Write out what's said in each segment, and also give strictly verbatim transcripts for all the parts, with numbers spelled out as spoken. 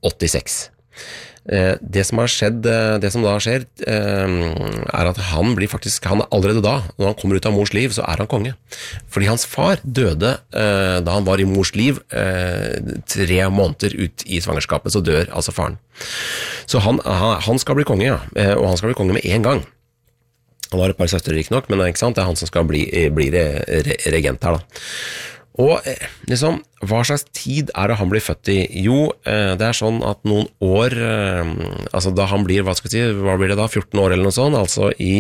åttiseks. Det som har skjedd, det som da skjer, er at han blir faktisk, han er allerede da, når han kommer ut av mors liv, så er han konge. Fordi hans far døde da han var i mors liv, tre måneder ut i svangerskapet, så dør altså faren. Så han, han skal bli konge, ja, og han skal bli konge med en gang. Han har et par søstre ikke nok, men det er ikke sant, det er han som skal bli, bli regent her da. Og liksom, hva slags tid er det han blir født i? Jo, det er sånn at noen år, altså da han blir, hva skal jeg si, hva blir det da, fjorten år eller noe sånt, altså i,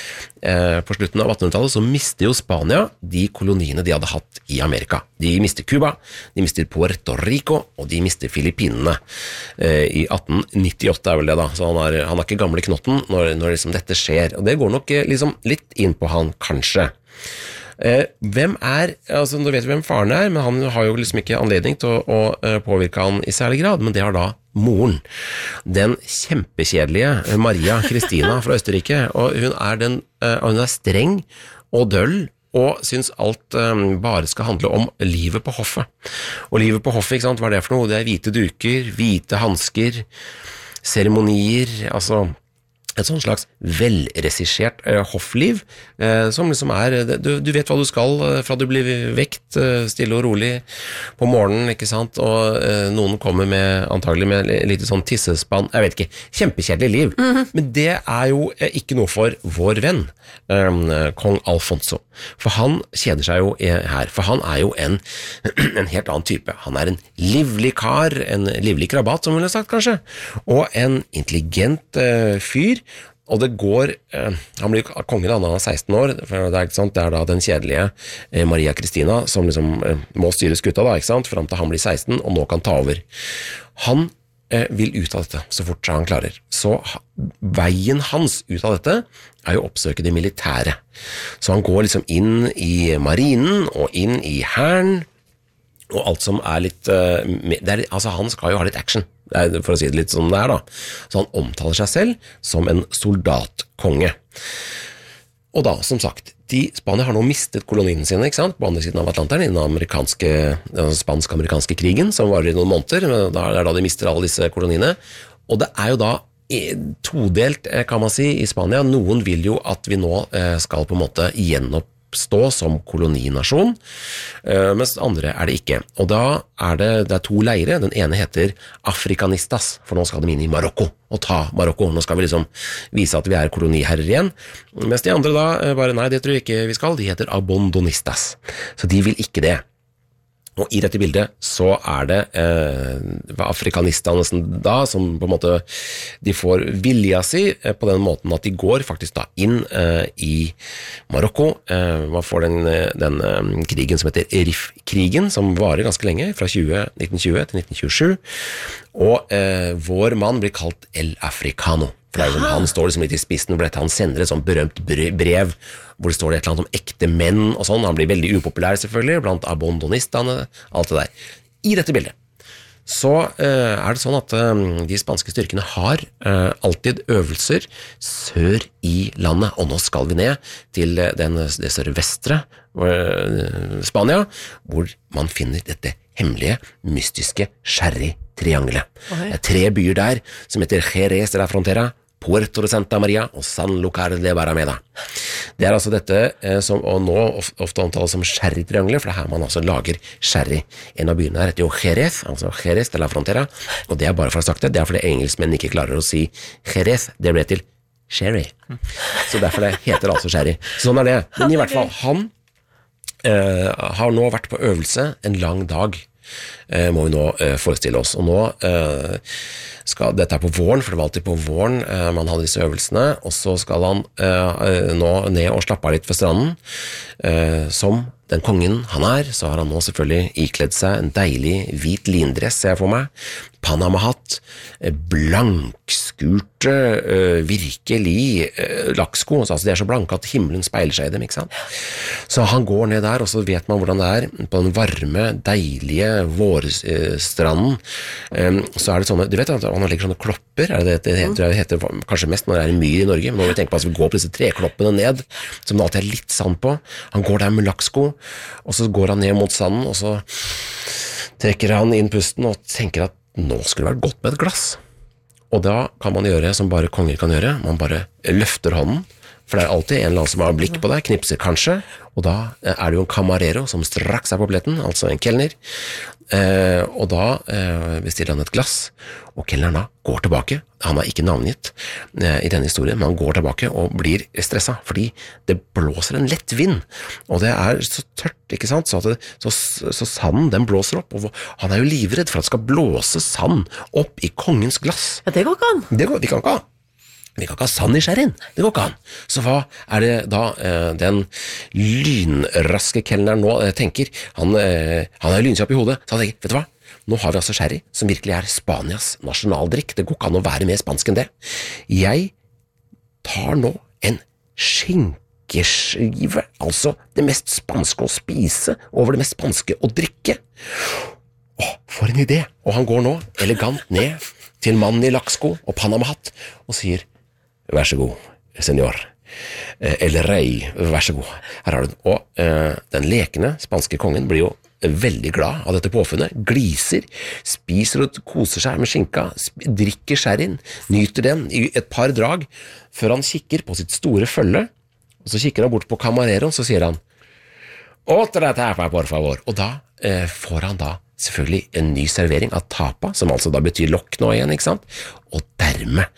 på slutten av attenhundretallet, så mister jo Spania de koloniene de hadde hatt i Amerika. De mister Cuba, de mister Puerto Rico, og de mister Filippinene i atten nittiåtte er vel det da, så han er, han er ikke gamle knotten når, når liksom dette skjer, og det går nok liksom litt inn på han, kanskje. Eh, hvem er, altså nå vet vi hvem faren er, men han har jo liksom ikke anledning til å, å, å påvirke han i særlig grad, men det har da moren. Den kjempekjedelige Maria Kristina fra Østerrike, og hun er, den, uh, hun er streng og døll, og synes alt um, bare skal handle om livet på hoffet. Og livet på hoffet, ikke sant, hva er det for noe? Det er hvite duker, hvite hansker, seremonier, altså et sånn slags velregissert eh, hoffliv, eh, som liksom er, du, du vet hva du skal eh, fra du blir vekt, eh, stille og rolig på morgenen, ikke sant, og eh, noen kommer med, antagelig med litt sånn tissespann, jeg vet ikke, kjempekjedelig liv, mm-hmm. Men det er jo eh, ikke noe for vår venn, eh, kong Alfonso, for han kjeder seg jo her, for han er jo en, en helt annen type, han er en livlig kar, en livlig krabat, som hun har sagt kanskje, og en intelligent eh, fyr, og det går, eh, han blir kongen da han er seksten år, for det er, ikke sant, det er da den kjedelige eh, Maria Kristina som liksom eh, må styre skutta da, ikke sant, frem til han blir seksten og nå kan ta over. Han eh, vil ut av dette så fort han klarer. Så veien hans ut av dette er jo å oppsøke det militære. Så han går liksom inn i marinen og inn i hæren, og alt som er litt, uh, det er, altså han skal jo ha litt action, for å si det litt som det er da. Så han omtaler seg selv som en soldatkonge. Og da, som sagt, de Spania har nå mistet kolonien sine, ikke sant, på andre siden av Atlanteren, i den amerikanske, den spansk-amerikanske krigen, som varer i noen måneder, da er da de mister alle disse koloniene, og det er jo da todelt, kan man si, i Spania. Noen vil jo at vi nå skal på en måte gjenopp stå som koloninasjon, mens andre er det ikke. Og da er det, det er to leire. Den ene heter Afrikanistas, for nå skal de inn i Marokko og ta Marokko. Nå skal vi liksom vise at vi er koloniherrer igjen. Mens de andre da, bare nei, det tror jeg ikke vi skal. De heter Abandonistas. Så de vil ikke det. Og i dette bildet så er det eh, afrikanistene da, som på en måte, de får vilja si eh, på den måten at de går faktisk da inn eh, i Marokko. Eh, man får den, den eh, krigen som heter Rif-krigen, som varer ganske lenge, fra nitten tjue til nitten tjuesju. Og eh, vår mann blir kalt El Africano. For det er liksom, han står liksom litt i spissen, for han sender et sånt berømt brev, hvor det står det et eller annet om ekte menn og sånn. Han blir veldig upopulær selvfølgelig, blant abandonistene, alt det der. I dette bildet så uh, er det sånn at uh, de spanske styrkene har uh, alltid øvelser sør i landet, og nå skal vi ned til uh, den, det sørvestre uh, Spania, hvor man finner dette hemmelige, mystiske sherry-triangelet. Okay. Det er tre byer der som heter Jerez de la Frontera, Puerto de Santa Maria og San Lucar de Barrameda. Det er altså dette eh, som og nå ofte omtales som sherry-triangelet, for det er her man altså lager sherry. En av byene her heter jo Jerez, altså Jerez de la Frontera, og det er bare for å ha sagt det, det er fordi engelskmenn ikke klarer å si Jerez, det ble til sherry. Så derfor det heter altså sherry. Sånn er det. Men i hvert fall, han eh, har nå vært på øvelse en lang dag, eh, må vi nå eh, forestille oss. Og nå eh, skal, dette er på våren, for det var alltid på våren eh, man hadde disse øvelsene, og så skal han eh, nå ned og slappe av litt ved stranden. Eh, som den kongen han er, så har han nå selvfølgelig ikledd seg en deilig hvit lindress, ser jeg for meg, Panama-hatt, blankskurte, øh, virkelig øh, laksko, altså de er så blanke at himmelen speiler seg i dem, ikke sant? Så han går ned der, og så vet man hvordan det er, på den varme, deilige vårstranden, øh, så er det sånne, du vet at han legger sånne klopper, er det det, det heter, det heter kanskje mest når det er en myr i Norge, men nå vil vi tenke på at vi går på disse trekloppene ned, som det alltid er litt sand på, han går der med laksko, og så går han ned mot sanden, og så trekker han inn pusten og tenker at nå skulle det vært godt med et glass. Og da kan man gjøre som bare konger kan gjøre, man bare løfter hånden, for det er alltid en eller annen som har blikk på deg, knipser kanskje, og da er det jo en camarero som straks er på pletten, altså en kelner, eh, og da eh, bestiller han et glass, og kelneren da går tilbake, han er ikke navngitt eh, i denne historien, men han går tilbake og blir stresset, fordi det blåser en lett vind, og det er så tørt, ikke sant, så, at det, så, så sanden den blåser opp, og han er jo livredd for at det skal blåse sand opp i kongens glass. Ja, det går ikke an. Det går, vi kan ikke ha. Vi kan ikke ha sand i sherryen, det går ikke an. Så hva er det da eh, den lynraske kelneren nå eh, tenker? Han, eh, han er lynkjapp i hodet, så han tenker, vet du hva? Nå har vi altså sherry, som virkelig er Spanias nasjonaldrikk. Det går ikke an å være mer spansk enn det. Jeg tar nå en skinkeskive, altså det mest spanske å spise, over det mest spanske å drikke. Åh, for en idé! Og han går nå elegant ned til mannen i lakksko og Panama-hatt og sier, vær så god, senor, eller rei, vær så god, her har du den. Og eh, den lekende spanske kongen blir jo veldig glad av dette påfunnet, gliser, spiser og koser seg med skinka, drikker sherryen, nyter den i et par drag, før han kikker på sitt store følge, og så kikker han bort på camareroen, så sier han, otra tapa, por favor, og da eh, får han da selvfølgelig en ny servering av tapa, som altså da betyr lokk nå igjen, ikke sant? Og dermed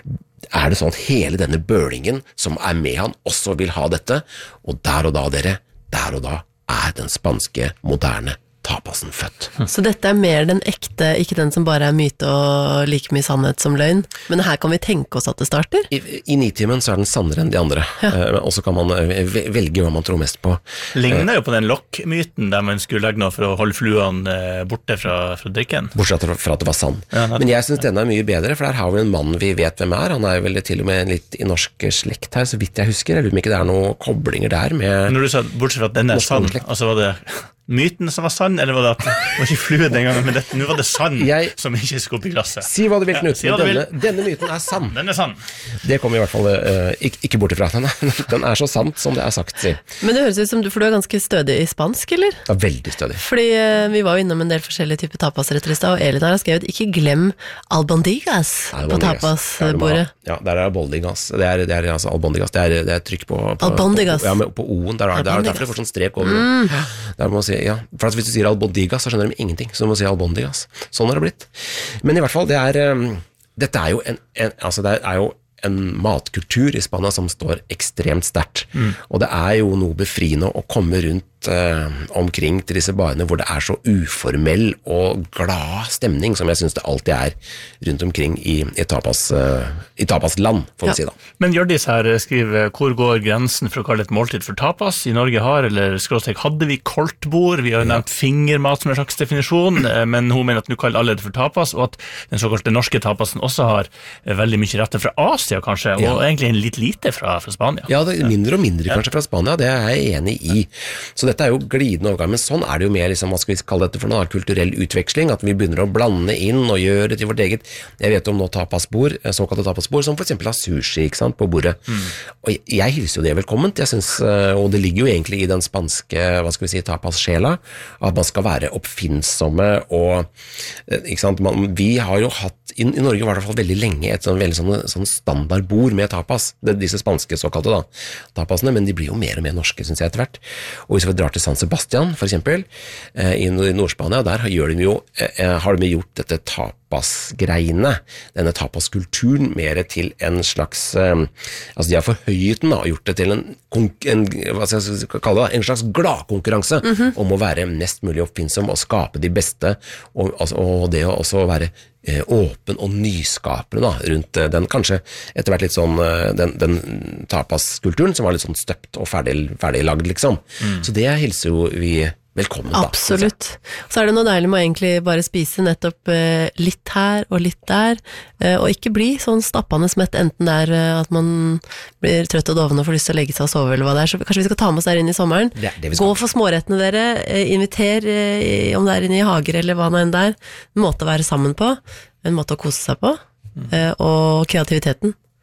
er det sånn at hele denne bølingen som er med han også vil ha dette, og der og da, dere, der og da er den spanske moderne tapasen født. Så dette er mer den ekte, ikke den som bare er myte og like mye sannhet som løgn, men her kan vi tenke oss at det starter? I, i nitimen så er den sannere enn de andre, ja. eh, og så kan man eh, velge hva man tror mest på. Ligner jo på den lokkmyten der man skulle legge noe for å holde fluene eh, borte fra, fra drikken. Bortsett fra at det var sann. Ja, men jeg synes denne er mye bedre, for der har vi en mann vi vet hvem er, han er vel til og med litt i norsk slekt her, så vidt jeg husker, jeg lurer på om ikke det er noen koblinger der med... Når du sa, bortsett fra at den er sann, altså var det... myten som var sann, eller var det at det var ikke flue den gangen, men dette, nå var det sann jeg, som ikke skulle opp i glasset. Si hva du vil, Knut, ja, si denne, denne myten er sann. Den er sann. Det kommer i hvert fall uh, ikke, ikke bort ifra. Den er, den er så sant som det er sagt, si. Men det høres ut som du, for du er ganske stødig i spansk, eller? Ja, veldig stødig. Fordi uh, vi var jo innom en del forskjellige typer tapasretter i stad, og Elin har skrevet, ikke glem albondigas på tapasbordet. Ja, der er albondigas. Det er, det er altså albondigas, det er, det er trykk på... på albondigas. På, ja, med, på O-en, der er det derfor det får sånn strek over. Mm. Der må man si, ja, for hvis du sier albondigas, så skjønner de ingenting, så du må si albondigas. Sånn har det blitt. Men i hvert fall, det er, um, dette er jo en, en, altså det er jo en matkultur i Spania som står ekstremt sterkt. Mm. Og det er jo noe befriende å komme rundt eh, omkring til disse barene hvor det er så uformell og glad stemning som jeg synes det alltid er rundt omkring i, i, tapas, uh, i tapasland, får vi ja. si da. Men Hjørdis her skriver, hvor går grensen for å kalle et måltid for tapas? I Norge har, eller skråstrek, hadde vi koltbord, vi har jo nevnt fingermat som en slags definisjon, men hun mener at nå kaller alle det for tapas, og at den såkalte norske tapasen også har veldig mye rette fra Asia kanskje, og ja. egentlig litt lite fra, fra Spania. Ja, det er mindre og mindre kanskje fra Spania, det er jeg enig i. Så dette er jo glidende overgang, men sånn er det jo mer, liksom, hva skal vi kalle dette for noe, kulturell utveksling, at vi begynner å blande inn og gjøre det til vårt eget. Jeg vet om nå tapasbord, såkalte tapasbord, som for eksempel har sushi, ikke sant, på bordet. Mm. Og jeg, jeg hilser jo det velkomment, jeg synes, og det ligger jo egentlig i den spanske, hva skal vi si, tapas-sjela, at man skal være oppfinnsomme, og, ikke sant, man, vi har jo hatt, i, i Norge var det i hvert fall veldig lenge et sånn veldig sånn, sånn standardbord med tapas, det, disse spanske såkalte da, tapasene, men de blir jo mer og mer norske, synes jeg etter hvert. Og hvis vi drar til San Sebastian, for eksempel, eh, i Nord-Spania, der gjør de jo, eh, har de gjort dette tapasgreiene, denne tapaskulturen, mer til en slags, eh, altså de har forhøyet den da, og gjort det til en, en hva skal jeg kalle det, en slags gladkonkurranse, mm-hmm. om å være mest mulig oppfinnsom og skape de beste, og, altså, og det å også være eh, åpen og nyskapende da, rundt eh, den, kanskje etter hvert litt sånn, eh, den, den tapaskulturen som var litt sånn støpt og ferdig, ferdig lagd, liksom. Mm. Så det hilser jo vi velkommen da. Absolutt. Så er det noe deilig med å egentlig bare spise nettopp eh, litt her og litt der, eh, og ikke bli sånn stappende smett, enten der eh, at man blir trøtt og doven og får lyst til å legge seg og sove eller hva det er, så kanskje vi skal ta med oss der inn i sommeren. Det det Gå for smårettene dere, eh, inviter eh, om det er inne i hager eller hva nå enn der, en måte å være sammen på, en måte å kose seg på, eh, og kreativiteten.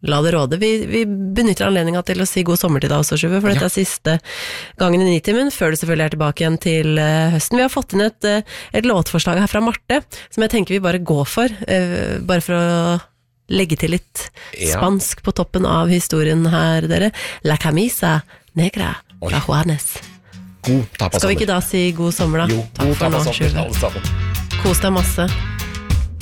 la det råde. Vi, vi benytter anledningen til å si god sommer til deg også, Sjuve, for dette Ja. er siste gangen i Nitimen, før du selvfølgelig er tilbake igjen til uh, høsten. Vi har fått inn et, uh, et låtforslag her fra Marte, som jeg tenker vi bare går for, uh, bare for å legge til litt Ja. spansk på toppen av historien her, dere. La camisa negra fra Juanes. God tapas. Skal vi ikke da si god sommer da? Jo, Takk god for nå, tapas Sjuve. alle sammen. Kos deg masse.